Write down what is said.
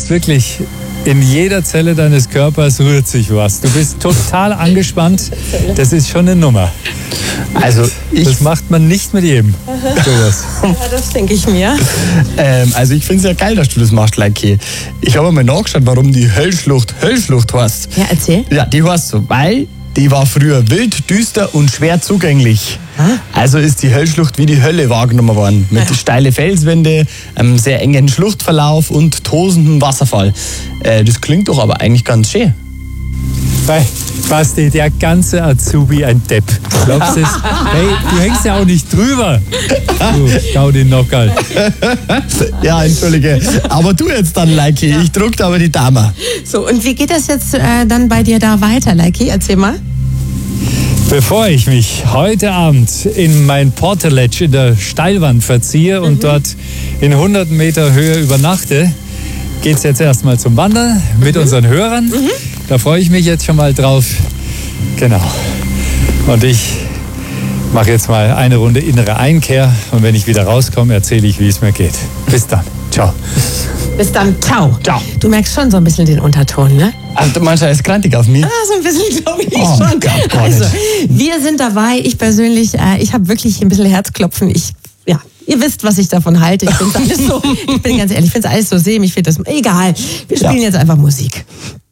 merkst wirklich, in jeder Zelle deines Körpers rührt sich was. Du bist total angespannt. Das ist schon eine Nummer. Also das macht man nicht mit jedem. Sowas. Ja, das denke ich mir. Also ich finde es ja geil, dass du das machst, Leiki. Ich habe mal nachgeschaut, warum die Höllschlucht heißt. Ja, erzähl. Ja, die heißt so, weil die war früher wild, düster und schwer zugänglich. Also ist die Höllschlucht wie die Hölle wahrgenommen worden. Mit steile Felswände, einem sehr engen Schluchtverlauf und tosendem Wasserfall. Das klingt doch aber eigentlich ganz schön. Hey, Basti, der ganze Azubi ein Depp. Glaubst du es? Hey, du hängst ja auch nicht drüber. Du, schau den Nockerl. Ja, entschuldige. Aber du jetzt dann, Leiki. Ich druck da aber die Dame. So, und wie geht das jetzt dann bei dir da weiter, Leiki? Erzähl mal. Bevor ich mich heute Abend in mein Portaledge in der Steilwand verziehe und dort in 100 Meter Höhe übernachte, geht es jetzt erstmal zum Wandern mit unseren Hörern. Da freue ich mich jetzt schon mal drauf. Genau. Und ich mache jetzt mal eine Runde innere Einkehr. Und wenn ich wieder rauskomme, erzähle ich, wie es mir geht. Bis dann. Ciao. Bis dann. Ciao. Ciao. Du merkst schon so ein bisschen den Unterton, ne? Also, du meinst, er ist krantig auf mich? So ein bisschen, glaube ich schon. Gott, also, wir sind dabei. Ich persönlich, ich habe wirklich ein bisschen Herzklopfen. Ihr wisst, was ich davon halte. Ich bin ganz ehrlich, ich finde es alles so sämig. Ich finde das egal. Wir spielen jetzt einfach Musik.